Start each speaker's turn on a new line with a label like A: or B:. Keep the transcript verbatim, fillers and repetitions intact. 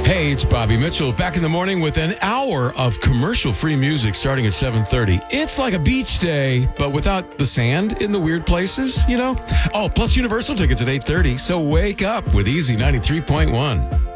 A: Hey, it's Bobby Mitchell back in the morning with an hour of commercial-free music starting at seven thirty. It's like a beach day, but without the sand in the weird places, you know? Oh, plus Universal tickets at eight thirty, so wake up with Easy ninety-three point one.